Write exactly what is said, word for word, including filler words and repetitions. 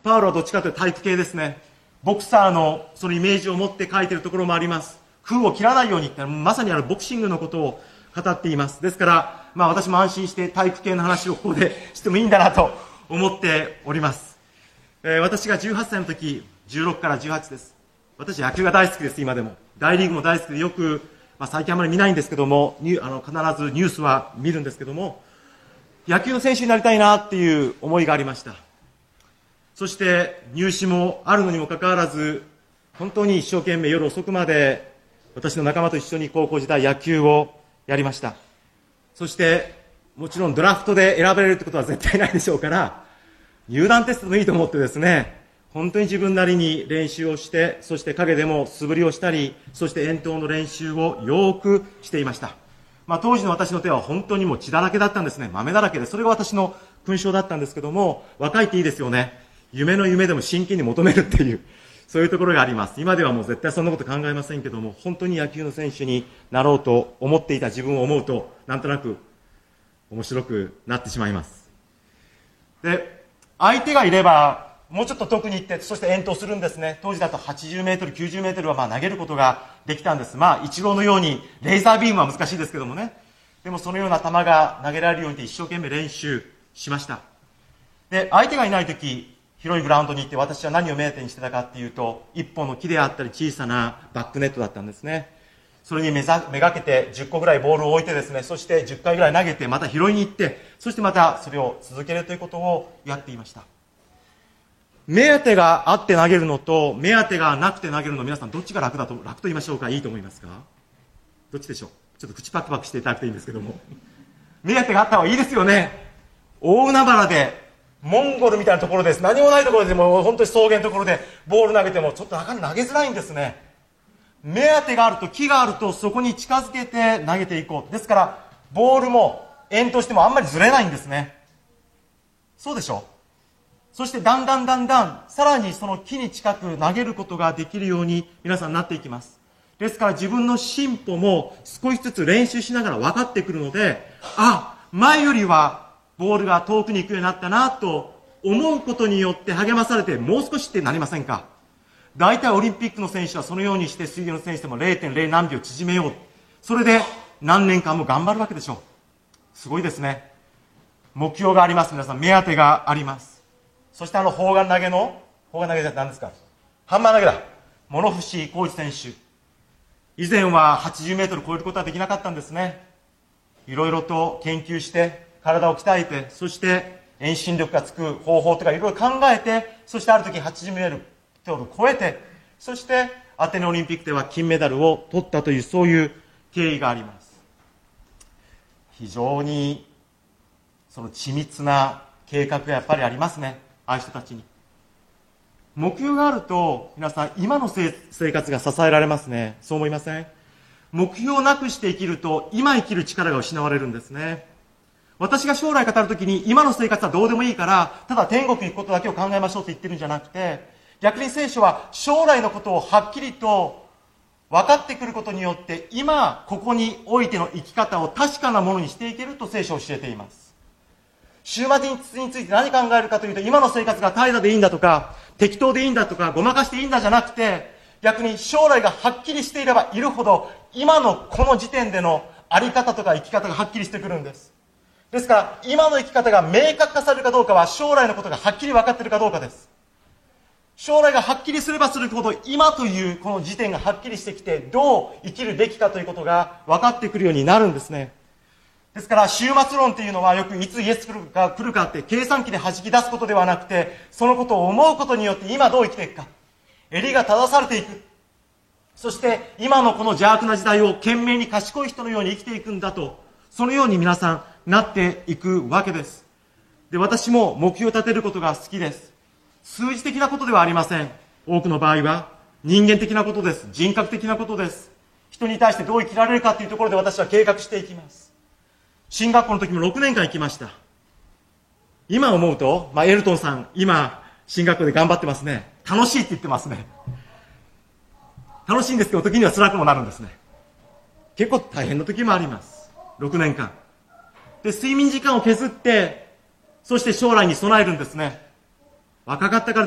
パウロはどっちかというと体育系ですね。ボクサーのそのイメージを持って書いているところもあります。空を切らないようにってまさにあるボクシングのことを語っています。ですから、まあ私も安心して体育系の話をここでしてもいいんだなと思っております。えー、私がじゅうはっさいの時、じゅうろくからじゅうはちです。私野球が大好きです、今でも。大リーグも大好きでよく、まあ最近あまり見ないんですけども、ニュあの必ずニュースは見るんですけども、野球の選手になりたいなっていう思いがありました。そして入試もあるのにもかかわらず、本当に一生懸命夜遅くまで私の仲間と一緒に高校時代野球をやりました。そしてもちろんドラフトで選ばれるってことは絶対ないでしょうから、入団テストでもいいと思ってですね、本当に自分なりに練習をして、そして陰でも素振りをしたり、そして遠投の練習をよくしていました。まあ当時の私の手は本当にもう血だらけだったんですね。豆だらけで、それが私の勲章だったんですけども、若いっていいですよね。夢の夢でも真剣に求めるっていう、そういうところがあります。今ではもう絶対そんなこと考えませんけども、本当に野球の選手になろうと思っていた自分を思うと、なんとなく面白くなってしまいます。で、相手がいれば、もうちょっと遠くに行って、そして遠投するんですね。当時だとはちじゅうメートル、きゅうじゅうメートルはまあ投げることができたんです。まあ、イチローのように、レーザービームは難しいですけどもね。でもそのような球が投げられるように一生懸命練習しました。で、相手がいないとき、広いグラウンドに行って私は何を目当てにしてたかっていうと、一本の木であったり小さなバックネットだったんですね。それにめざめがけてじゅっこぐらいボールを置いてですね、そしてじゅっかいぐらい投げてまた拾いに行って、そしてまたそれを続けるということをやっていました。目当てがあって投げるのと目当てがなくて投げるの、皆さんどっちが楽だと、楽と言いましょうか、いいと思いますか？どっちでしょう？ちょっと口パクパクしていただくといいんですけども。目当てがあった方がいいですよね。大海原でモンゴルみたいなところです。何もないところでもう本当に草原のところでボール投げてもちょっとなかなか投げづらいんですね。目当てがあると、木があるとそこに近づけて投げていこう。ですからボールも遠投してもあんまりずれないんですね。そうでしょ？そしてだんだんだんだんさらにその木に近く投げることができるように皆さんなっていきます。ですから自分の進歩も少しずつ練習しながら分かってくるので、あ、前よりはボールが遠くに行くようになったなと思うことによって励まされて、もう少しってなりませんか？大体オリンピックの選手はそのようにして水泳の選手でも れいてんれい 何秒縮めよう。それで何年間も頑張るわけでしょう。すごいですね。目標があります。皆さん目当てがあります。そしてあの砲丸投げの、砲丸投げじゃ何ですか？ハンマー投げだ。諸伏浩二選手。以前ははちじゅうメートル超えることはできなかったんですね。いろいろと研究して、体を鍛えて、そして遠心力がつく方法とかいろいろ考えて、そしてある時はちじゅうメートル超えて、そしてアテネオリンピックでは金メダルを取ったという、そういう経緯があります。非常にその緻密な計画がやっぱりありますね、ああいう人たちに。目標があると皆さん今の生活が支えられますね。そう思いません？目標をなくして生きると今生きる力が失われるんですね。私が将来語るときに今の生活はどうでもいいからただ天国に行くことだけを考えましょうと言ってるんじゃなくて、逆に聖書は将来のことをはっきりと分かってくることによって今ここにおいての生き方を確かなものにしていけると聖書を教えています。終末について何考えるかというと、今の生活が怠惰でいいんだとか適当でいいんだとかごまかしていいんだじゃなくて、逆に将来がはっきりしていればいるほど今のこの時点でのあり方とか生き方がはっきりしてくるんです。ですから今の生き方が明確化されるかどうかは将来のことがはっきり分かっているかどうかです。将来がはっきりすればするほど今というこの時点がはっきりしてきて、どう生きるべきかということが分かってくるようになるんですね。ですから終末論というのはよくいつイエスが来るかって計算機で弾き出すことではなくて、そのことを思うことによって今どう生きていくか、襟が正されていく、そして今のこの邪悪な時代を懸命に賢い人のように生きていくんだと、そのように皆さんなっていくわけです。で、私も目標を立てることが好きです。数字的なことではありません。多くの場合は人間的なことです。人格的なことです。人に対してどう生きられるかというところで私は計画していきます。進学校の時もろくねんかん行きました。今思うと、まあ、エルトンさん今進学校で頑張ってますね。楽しいって言ってますね。楽しいんですけど時には辛くもなるんですね。結構大変な時もあります。ろくねんかんで睡眠時間を削って、そして将来に備えるんですね。若かったから